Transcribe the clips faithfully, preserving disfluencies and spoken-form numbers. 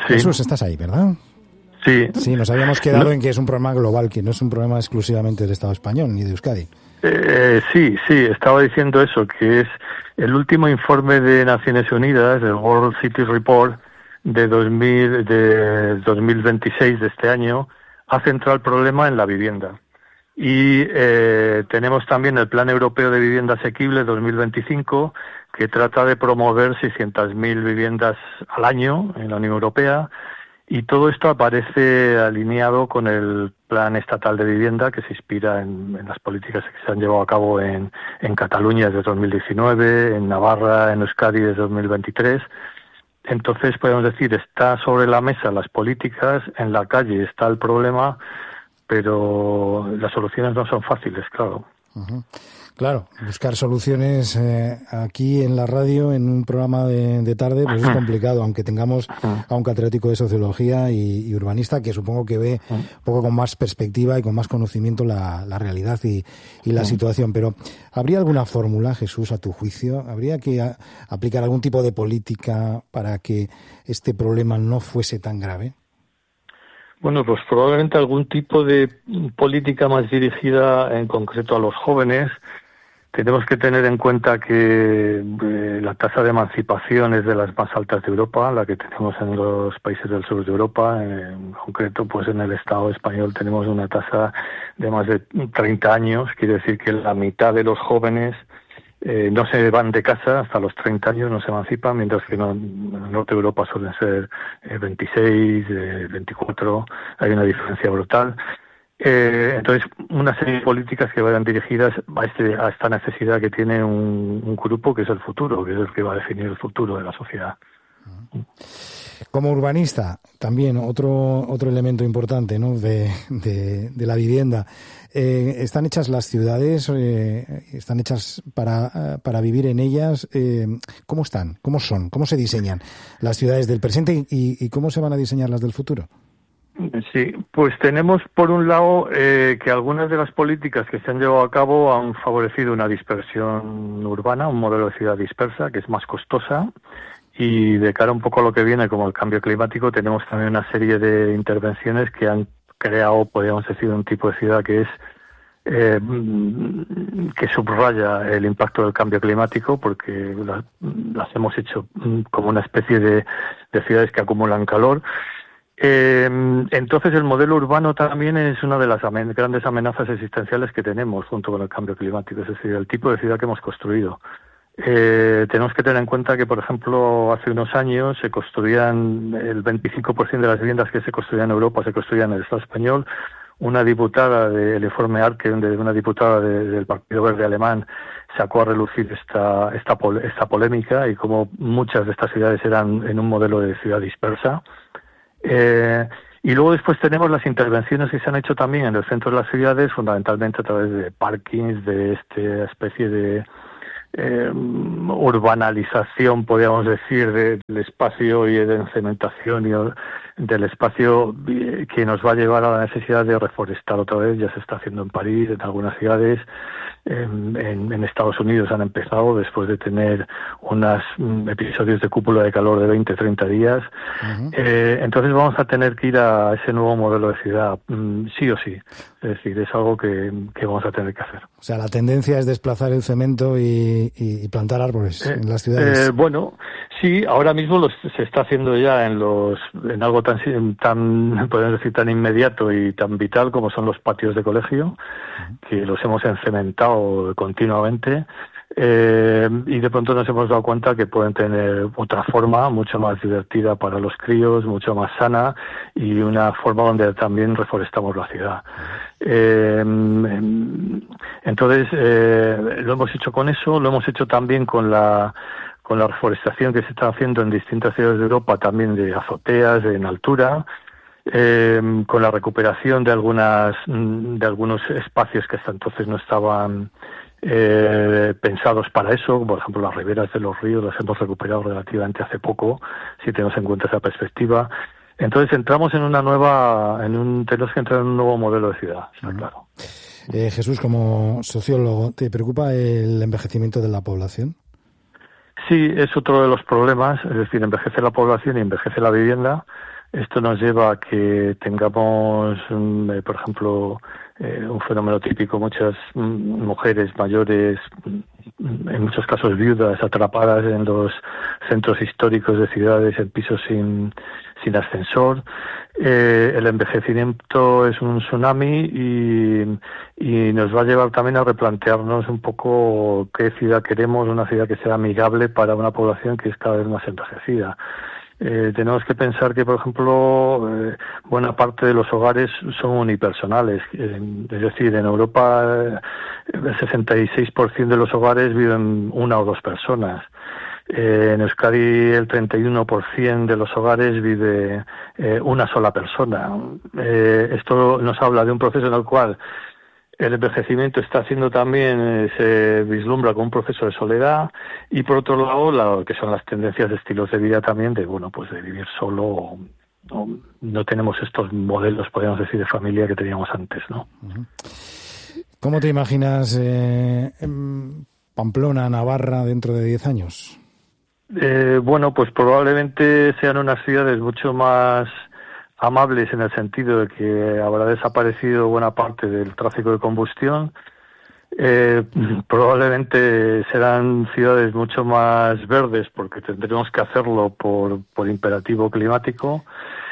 Sí. Jesús, estás ahí, ¿verdad? Sí. Sí, nos habíamos quedado no. en que es un problema global, que no es un problema exclusivamente del Estado español ni de Euskadi. Eh, sí, sí, estaba diciendo eso, que es el último informe de Naciones Unidas, el World City Report de, dos mil, de dos mil veintiséis de este año, ha centrado el problema en la vivienda. Y eh, tenemos también el Plan Europeo de Vivienda Asequible dos mil veinticinco, que trata de promover seiscientas mil viviendas al año en la Unión Europea. Y todo esto aparece alineado con el Plan Estatal de Vivienda, que se inspira en, en las políticas que se han llevado a cabo en, en Cataluña desde dos mil diecinueve, en Navarra, en Euskadi desde dos mil veintitrés. Entonces, podemos decir, está sobre la mesa las políticas, en la calle está el problema, pero las soluciones no son fáciles, claro. Uh-huh. Claro, buscar soluciones eh, aquí en la radio, en un programa de, de tarde, pues es complicado, aunque tengamos a un catedrático de sociología y, y urbanista que supongo que ve un poco con más perspectiva y con más conocimiento la, la realidad y, y la situación. Pero, ¿habría alguna fórmula, Jesús, a tu juicio? ¿Habría que a, aplicar algún tipo de política para que este problema no fuese tan grave? Bueno, pues probablemente algún tipo de política más dirigida en concreto a los jóvenes. Tenemos que tener en cuenta que eh, la tasa de emancipación es de las más altas de Europa, la que tenemos en los países del sur de Europa. En concreto, pues en el Estado español tenemos una tasa de más de treinta años. Quiere decir que la mitad de los jóvenes eh, no se van de casa hasta los treinta años, no se emancipan, mientras que no, en el norte de Europa suelen ser eh, veintiséis, eh, veinticuatro. Hay una diferencia brutal. Eh, entonces, una serie de políticas que vayan dirigidas a, este, a esta necesidad que tiene un, un grupo que es el futuro, que es el que va a definir el futuro de la sociedad. Como urbanista, también otro otro elemento importante, ¿no?, de, de, de la vivienda. Eh, ¿Están hechas las ciudades? Eh, ¿Están hechas para, para vivir en ellas? Eh, ¿Cómo están? ¿Cómo son? ¿Cómo se diseñan las ciudades del presente y, y cómo se van a diseñar las del futuro? Sí, pues tenemos por un lado eh, que algunas de las políticas que se han llevado a cabo han favorecido una dispersión urbana, un modelo de ciudad dispersa que es más costosa, y de cara un poco a lo que viene como el cambio climático tenemos también una serie de intervenciones que han creado, podríamos decir, un tipo de ciudad que es eh, que subraya el impacto del cambio climático, porque las, las hemos hecho como una especie de, de ciudades que acumulan calor. Eh, entonces el modelo urbano también es una de las amen- grandes amenazas existenciales que tenemos junto con el cambio climático, es decir, el tipo de ciudad que hemos construido. Eh, tenemos que tener en cuenta que, por ejemplo, hace unos años se construían el veinticinco por ciento de las viviendas que se construían en Europa se construían en el Estado español. Una diputada del informe Arken, de una diputada de, del Partido Verde alemán, sacó a relucir esta, esta, pol- esta polémica y como muchas de estas ciudades eran en un modelo de ciudad dispersa. Eh, y luego después tenemos las intervenciones que se han hecho también en el centro de las ciudades, fundamentalmente a través de parkings, de esta especie de eh, urbanalización, podríamos decir, de, del espacio y de cementación y del espacio que nos va a llevar a la necesidad de reforestar otra vez. Ya se está haciendo en París, en algunas ciudades. En, en, en Estados Unidos han empezado después de tener unos um, episodios de cúpula de calor de veinte a treinta días. Uh-huh. Eh, entonces vamos a tener que ir a ese nuevo modelo de ciudad, um, sí o sí. Es decir, es algo que, que vamos a tener que hacer. O sea, la tendencia es desplazar el cemento y, y plantar árboles eh, en las ciudades. Eh, bueno, sí, ahora mismo los, se está haciendo ya en los en algo tan, tan podemos decir, tan inmediato y tan vital como son los patios de colegio, uh-huh. que los hemos encementado continuamente. Eh, y de pronto nos hemos dado cuenta que pueden tener otra forma mucho más divertida para los críos, mucho más sana y una forma donde también reforestamos la ciudad. Eh, entonces eh, lo hemos hecho con eso, lo hemos hecho también con la con la reforestación que se está haciendo en distintas ciudades de Europa, también de azoteas, en altura. Eh, con la recuperación de algunas de algunos espacios que hasta entonces no estaban eh, pensados para eso, por ejemplo las riberas de los ríos las hemos recuperado relativamente hace poco, si tenemos en cuenta esa perspectiva. Entonces entramos en una nueva, en un tenemos que entrar en un nuevo modelo de ciudad, está uh-huh. claro. Eh, Jesús, como sociólogo, ¿te preocupa el envejecimiento de la población? Sí, es otro de los problemas, es decir, envejece la población y envejece la vivienda. Esto nos lleva a que tengamos, eh, por ejemplo, eh, un fenómeno típico, muchas mm, mujeres mayores, en muchos casos viudas, atrapadas en los centros históricos de ciudades, en pisos sin, sin ascensor. Eh, el envejecimiento es un tsunami y, y nos va a llevar también a replantearnos un poco qué ciudad queremos, una ciudad que sea amigable para una población que es cada vez más envejecida. Eh, tenemos que pensar que, por ejemplo, eh, buena parte de los hogares son unipersonales. Eh, es decir, en Europa eh, el sesenta y seis por ciento de los hogares viven una o dos personas. Eh, en Euskadi el treinta y uno por ciento de los hogares vive eh, una sola persona. Eh, esto nos habla de un proceso en el cual el envejecimiento está haciendo también, eh, se vislumbra como un proceso de soledad, y por otro lado, lo que son las tendencias de estilos de vida también, de bueno, pues de vivir solo, o, o no tenemos estos modelos, podríamos decir, de familia que teníamos antes, ¿no? ¿Cómo te imaginas eh, Pamplona, Navarra, dentro de diez años? Eh, bueno, pues probablemente sean unas ciudades mucho más amables, en el sentido de que habrá desaparecido buena parte del tráfico de combustión. Eh, probablemente serán ciudades mucho más verdes, porque tendremos que hacerlo por, por imperativo climático.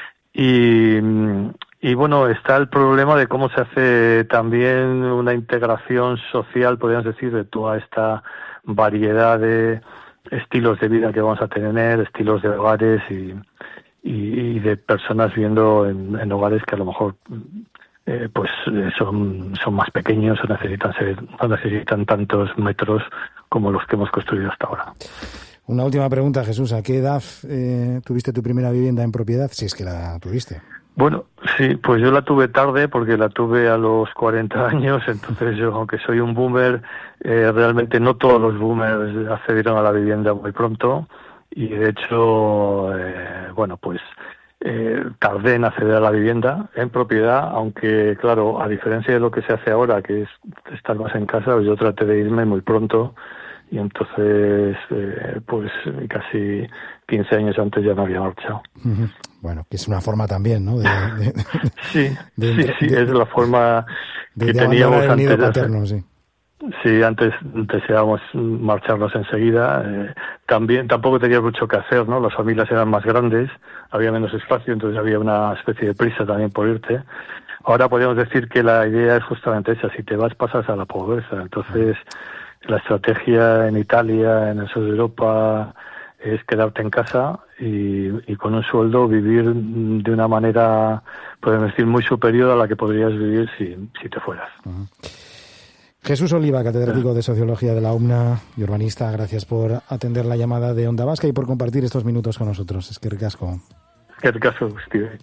Y, y bueno, está el problema de cómo se hace también una integración social, podríamos decir, de toda esta variedad de estilos de vida que vamos a tener, estilos de hogares y y de personas viviendo en, en hogares que a lo mejor eh, pues son son más pequeños o necesitan ser, no necesitan tantos metros como los que hemos construido hasta ahora. Una última pregunta, Jesús. ¿A qué edad eh, tuviste tu primera vivienda en propiedad, si es que la tuviste? Bueno, sí, pues yo la tuve tarde, porque la tuve a los cuarenta años, entonces yo, aunque soy un boomer, eh, realmente no todos los boomers accedieron a la vivienda muy pronto. Y de hecho, eh, bueno, pues eh, tardé en acceder a la vivienda en propiedad, aunque claro, a diferencia de lo que se hace ahora, que es estar más en casa, yo traté de irme muy pronto, y entonces eh, pues casi quince años antes ya me había marchado. Bueno, que es una forma también, ¿no? De, de, sí, de, sí, de, sí, de, es la forma de, que de teníamos el nido antes. Paterno, sí. Sí, antes deseábamos marcharnos enseguida. Eh, también tampoco tenía mucho que hacer, ¿no? Las familias eran más grandes, había menos espacio, entonces había una especie de prisa también por irte. Ahora podríamos decir que la idea es justamente esa: si te vas, pasas a la pobreza. Entonces, la estrategia en Italia, en el sur de Europa, es quedarte en casa y, y con un sueldo vivir de una manera, podemos decir, muy superior a la que podrías vivir si, si te fueras. Uh-huh. Jesús Oliva, catedrático de Sociología de la UMNA y urbanista, gracias por atender la llamada de Onda Vasca y por compartir estos minutos con nosotros. Es que ricasco. Es que ricasco, Steve.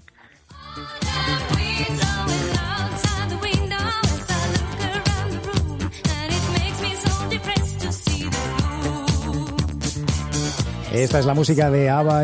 Esta es la música de ABBA